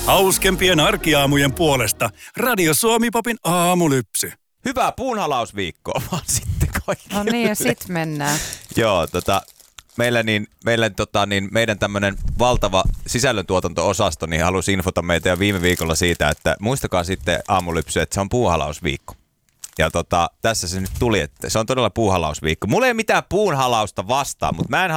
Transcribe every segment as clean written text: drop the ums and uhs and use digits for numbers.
Hauskempien arkiaamujen puolesta Radio Suomi-popin aamulypsy. Hyvää puunhalausviikkoa vaan sitten kaikille. No niin, ja sit mennään. Joo, meidän tämmönen valtava sisällöntuotanto-osasto niin halusi infota meitä jo viime viikolla siitä, että muistakaa sitten aamulypsy, että se on puuhalausviikko. Ja tässä se nyt tuli, että se on todella puuhalausviikko. Mulla ei ole mitään puunhalausta vastaan, mutta mä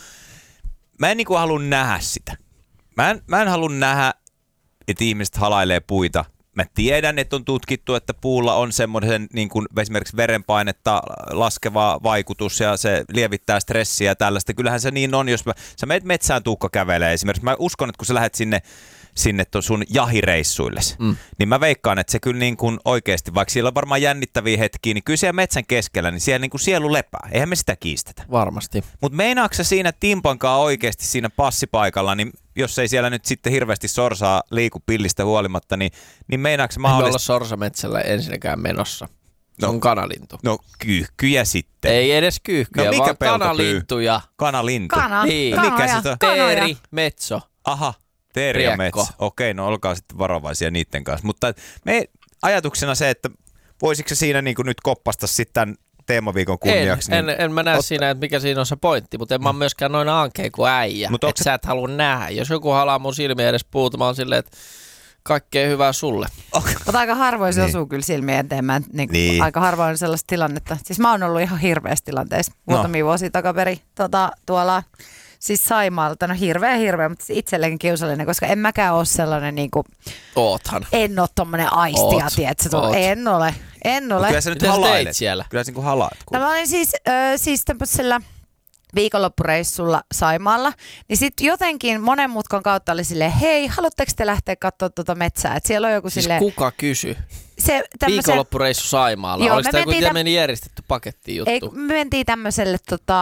en niinku halua nähdä sitä. Mä en halua nähdä, että ihmiset halailee puita. Mä tiedän, että on tutkittu, että puulla on semmoisen niin kuin esimerkiksi verenpainetta laskeva vaikutus ja se lievittää stressiä ja tällaista. Kyllähän se niin on, jos sä menet metsään Tuukka kävelee esimerkiksi. Mä uskon, että kun sä lähdet sinne sun jahireissuille, niin mä veikkaan, että se kyllä niin kuin oikeasti, vaikka siellä on varmaan jännittäviä hetkiä, niin kyllä siellä metsän keskellä, niin siellä niin kuin sielu lepää. Eihän me sitä kiistetä. Varmasti. Mutta meinaatko sä siinä timpankaan oikeasti siinä passipaikalla, niin jos ei siellä nyt sitten hirveästi sorsaa liiku pillistä huolimatta, niin meinaatko sä mahdollisesti... Ei olla sorsametsällä ensinnäkään menossa. Se on kanalintu. No kyyhkyjä sitten. Ei edes kyyhkyjä, mikä vaan kanalintuja. Kanalintu. Niin. Mikä se on? Teeri, metso. Aha. Teeri ja metsä. Okei, no olkaa sitten varovaisia niiden kanssa. Mutta me ajatuksena se, että voisitko se siinä niin kuin nyt koppasta sitten tämän teemaviikon kunniaksi? En mä näe siinä, että mikä siinä on se pointti, mutta en mä myöskään noin ankea kuin äijä. Että sä et halua nähdä. Jos joku halaa mun silmiä edes puuta, mä oon silleen, että kaikkea hyvää sulle. Mutta aika harvoin se osuu kyllä silmiä eteen. Niin. Aika harvoin on sellaista tilannetta. Siis mä oon ollut ihan hirveässä tilanteessa muutamia vuosia takaperi tuolla... Siis Saimaalta, no hirveä, mutta itsellekin kiusallinen, koska en mäkään ole sellainen niinku... Oothan. En ole tommonen aistia, tietsä. En ole. Kyllä sä nyt halailet siellä. Kyllä sä niinku halaat. No mä olin siis tämmöisellä viikonloppureissulla Saimaalla, niin sitten jotenkin monen mutkan kautta oli silleen, hei, haluatteko te lähteä katsoa tuota metsää? Et siellä on joku siis silleen... kuka kysy? Viikonloppureissu Saimaalla. Joo, oliko tämä joku meni järjestetty paketti juttu? Ei, me mentiin tämmöiselle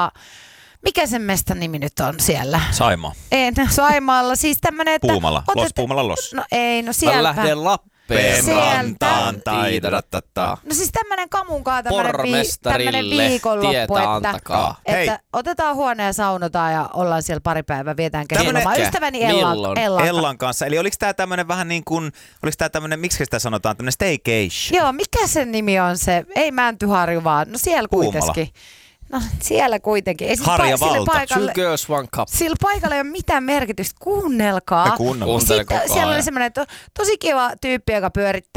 mikä sen mestan nimi nyt on siellä? Saimaa. Saimaalla. Siis tämmönen, että... Puumala. Puumala Los. No ei, no siellä. Mä lähden Lappeen rantaan. No siis tämmönen kamunkaan tämmönen viikonloppu, että otetaan huone ja saunotaan ja ollaan siellä pari päivää, vietään kesälomaa. Ystäväni Ellan kanssa. Eli oliko tää tämmönen vähän niin kuin, oliko tää tämmönen, miksi sitä sanotaan, tämmönen staycation? Joo, mikä sen nimi on se? Ei Mäntyharju vaan, no siellä kuitenkin. No siellä kuitenkin. Ei Harja Valta. Two girls, one cup. Sillä paikalla ei ole mitään merkitystä. Kuunnelkaa. Siellä oli semmoinen tosi kiva tyyppi, joka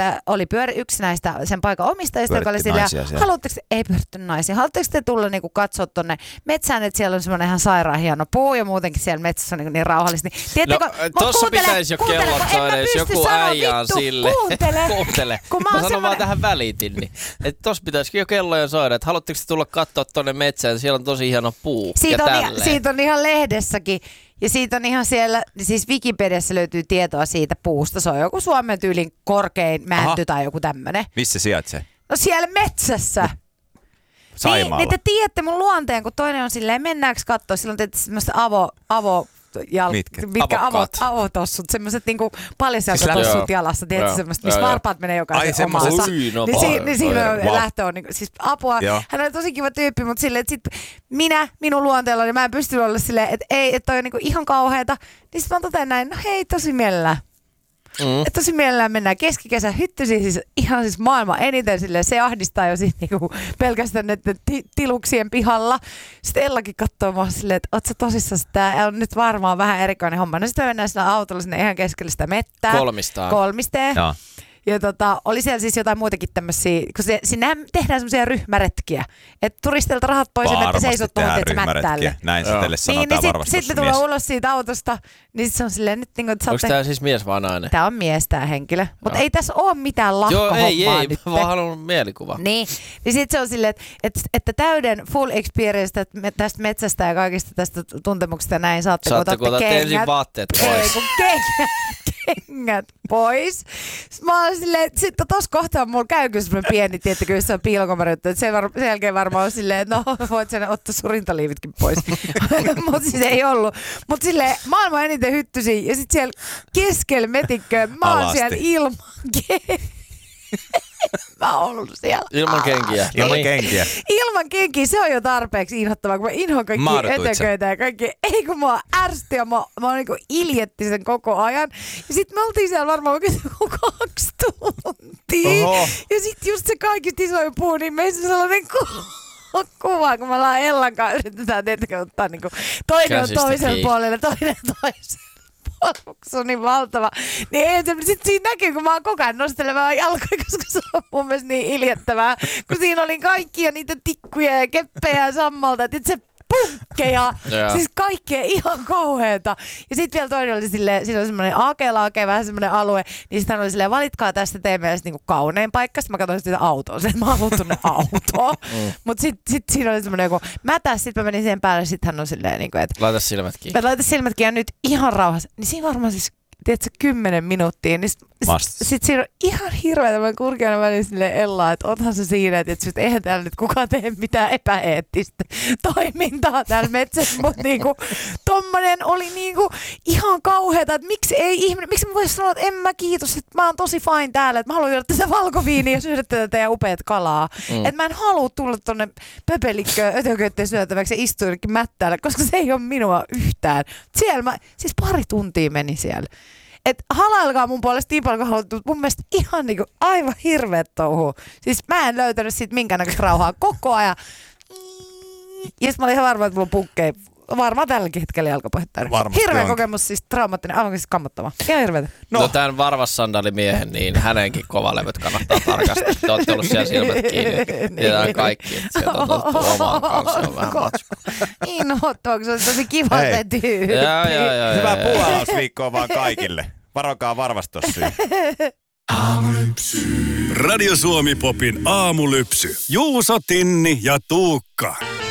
yksi näistä sen paikan omistajista, joka oli silleen, ei pyöritty naisia. Haluatteko te tulla niinku katsoa tonne metsään, että siellä on semmoinen ihan sairaan hieno puu ja muutenkin siellä metsässä on niin rauhallista. No, tossa pitäisi jo kellot soida, jos joku äijä on sille. Kuuntele. Mä sanon vaan tähän välitin. Että tossa pitäisi jo kelloja soida, että haluatteko te tulla katsoa tonne metsään, siellä on tosi hieno puu. Siitä on ihan lehdessäkin. Ja siitä on ihan siellä, siis Wikipediassa löytyy tietoa siitä puusta. Se on joku Suomen tyylin korkein mänty tai joku tämmönen. Missä sijaitsee? No siellä metsässä. Saimaalla. Niin te tiedätte mun luonteen, kun toinen on silleen, mennäänkö katsoa, silloin teette semmoista avotossut, semmoiset niinku paljasjalkatossut jalassa, tiedätkö semmoista, missä varpaat menee jokaisen omaansa. Niin siinä on lähtö on niinku, siis apua. Hän on tosi kiva tyyppi, mutta silleen, että sit minun luonteellani, mä en pysty olla silleen, että ei, että toi on niinku ihan kauheeta. Niin sit mä totean näin, no hei, tosi mielellään. Että tosi mielellään mennään keskikesä hyttysiin, siis ihan siis maailman eniten silleen, se ahdistaa jo siitä niinku pelkästään näiden tiluksien pihalla. Sitten Ellakin katsoo mua silleen, että oot sä tosissaan, tää on nyt varmaan vähän erikoinen homma. No sitten me mennään sillä autolla sinne ihan keskelle sitä mettää. Kolmisteen. Ja oli siellä siis jotain muitakin tämmöisiä, kun sinnehän tehdään semmoisia ryhmäretkiä. Että turistilta rahat pois ja että seisot tuohon mettälle. Näin se teille sanotaan varmasti. Sitten tulee ulos siitä autosta, niin se on silleen nyt niin kuin... Onko tämä siis mies vai nainen? Tämä on mies tämä henkilö. Mutta ei tässä ole mitään lahkohommaa. Joo, ei. Mä vaan haluan mielikuva. Niin sitten se on silleen, että täyden full experience tästä metsästä ja kaikista tästä tuntemuksesta ja näin saatte, kun otatte ensin vaatteet pois. Ei, kun kengät pois. Mä oon silleen, sitten tossa kohtaa mulla käy kyllä semmoinen pieni, tiettäkö, jos se on piilokomerjuttu, että sen jälkeen varmaan on silleen, että no voit sen ottaa sun rintaliivitkin pois. Mutta siis ei ollut. Mutta silleen maailman eniten hyttysiä ja sit siellä keskellä metikköä mä oon siellä ilman Mä oon ollut siellä. Ilman kenkiä. Ilman kenkiä, se on jo tarpeeksi inhottavaa, kun mä inhoan kaikki eteköitä ja kaikki. Ei kun mua ärsytti ja mä niinku iljetti sen koko ajan. Ja sit me oltiin siellä varmaan oikein 2 tuntia. Oho. Ja sit just se kaikista isoin puu, niin meissä sellainen kuva, kun me ollaan Ellan kanssa yritetään tietenkin ottaa niinku toinen on toisella puolella, toinen toisella. Se on niin valtava. Niin sitten siinä näkyy, kun mä oon koko ajan nostelemaan jalkoja, koska se on mun mielestä niin iljettävää. Kun siinä oli kaikkia niitä tikkuja ja keppejä ja sammalta, että se punkkeja, siis kaikkea ihan kauheeta. Ja sitten vielä toinen oli silleen, siinä oli semmoinen aakea, vähän semmoinen alue, niin sitten hän oli silleen, valitkaa tästä teidän mielestä niinku kaunein paikka. Sitten mä katsoin sitä autoa, että mä haluan tuonne autoon. Mutta sitten siinä oli semmoinen joku mätäs, sitten mä menin siihen päälle, sitten hän on silleen, niinku, että laita silmät kiinni. Laita silmät kiinni ja nyt ihan rauhassa. Niin siinä varmaan siis, tiedätkö, 10 minuuttia, niin sitten siinä on ihan hirveätä, mä kurkin aina väliin silleen Ellaa, että onhan se siinä, että eihän täällä nyt kukaan tee mitään epäeettistä toimintaa täällä metsässä, mutta niinku tommonen oli niinku ihan kauheeta, että miksi mä voisin sanoa, että en mä kiitos, että mä oon tosi fine täällä, että mä haluan juoda tätä valkoviiniä ja syödä tätä teidän upeat kalaa. Että mä en halua tulla tonne pöpelikköön ötököitteen syötäväksi ja istua jonnekin mättäällä, koska se ei ole minua yhtään. Siellä siis 2 tuntia meni siellä. Että halailkaa mun puolesta niin paljon, kun haluat, mun mielestä ihan niinku aivan hirveet touhuu. Siis mä en löytänyt siitä minkäännäköistä rauhaa koko ajan. Ja sit mä olin ihan varma, että mulla on punkkeja. Varmaan tälläkin hetkellä jalkapohjetta. Hirveä kokemus, siis traumaattinen, aivan siis kammottava. Ihan hirveetä. No tämän varvassandaalimiehen, niin hänenkin kovalevyt kannattaa tarkastaa. Te olette ollut siellä silmät kiinni. Tiedään kaikki, että sieltä on otettu omaan kanssa vähän matsku. Inhottavaa, kun se on tosi kiva se tyyppi. Hyvää puuhalausviikkoa vaan kaikille. Varokaa varvastossyyn. Radio Suomi Popin aamulypsy. Juuso, Tinni ja Tuukka.